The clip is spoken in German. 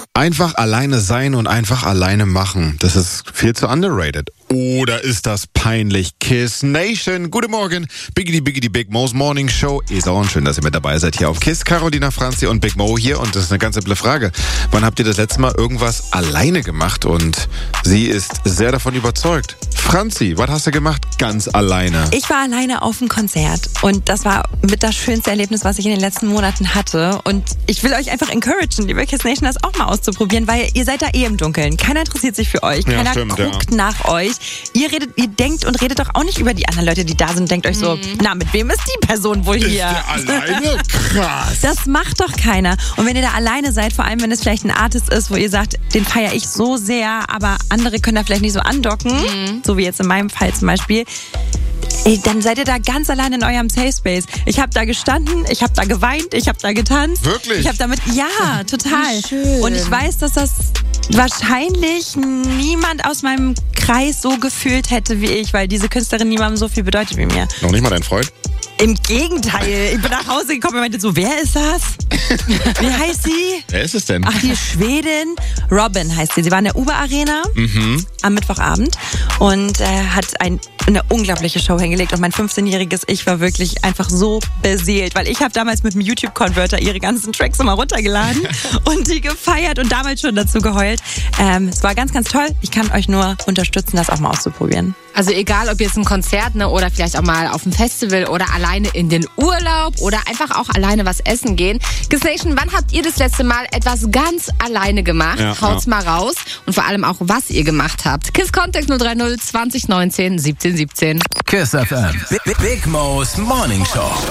Einfach alleine sein und einfach alleine machen. Das ist viel zu underrated. Oder ist das peinlich? Kiss Nation. Guten Morgen. Biggity Big Mo's Morning Show ist on. Schön, dass ihr mit dabei seid hier auf Kiss. Carolina Franzi und Big Mo hier. Und das ist eine ganz simple Frage. Wann habt ihr das letzte Mal irgendwas alleine gemacht? Und sie ist sehr davon überzeugt. Franzi, was hast du gemacht? Ganz alleine. Ich war alleine auf einem Konzert und das war mit das schönste Erlebnis, was ich in den letzten Monaten hatte. Und ich will euch einfach encouragen, liebe Kiss Nation, das auch mal auszuprobieren, weil ihr seid da eh im Dunkeln. Keiner interessiert sich für euch, keiner guckt nach euch. Ihr denkt und redet doch auch nicht über die anderen Leute, die da sind und denkt euch so, na, mit wem ist die Person wohl hier? Ist der alleine? Krass. Das macht doch keiner. Und wenn ihr da alleine seid, vor allem wenn es vielleicht ein Artist ist, wo ihr sagt, den feiere ich so sehr, aber andere können da vielleicht nicht so andocken, so wie jetzt in meinem Fall zum Beispiel, dann seid ihr da ganz allein in eurem Safe Space. Ich habe da gestanden, ich habe da geweint, ich habe da getanzt. Wirklich? Ich habe damit, ja, total. Schön. Und ich weiß, dass das wahrscheinlich niemand aus meinem Kreis so gefühlt hätte wie ich, weil diese Künstlerin niemandem so viel bedeutet wie mir. Noch nicht mal dein Freund? Im Gegenteil. Ich bin nach Hause gekommen und meinte so, wer ist das? Wie heißt sie? Wer ist es denn? Ach, die Schwedin. Robin heißt sie. Sie war in der Uber Arena am Mittwochabend und hat eine unglaubliche Show hingelegt. Und mein 15-jähriges Ich war wirklich einfach so beseelt, weil ich habe damals mit dem YouTube-Converter ihre ganzen Tracks immer runtergeladen und die gefeiert und damals schon dazu geheult. Es war ganz, ganz toll. Ich kann euch nur unterstützen, das auch mal auszuprobieren. Also egal, ob jetzt ein Konzert, ne, oder vielleicht auch mal auf ein Festival oder alleine in den Urlaub oder einfach auch alleine was essen gehen. Kiss Nation, wann habt ihr das letzte Mal etwas ganz alleine gemacht? Ja, Haut's mal raus und vor allem auch, was ihr gemacht habt. Kiss Contact 030 2019 17 17. Kiss FM. Big Mo's Morning Show.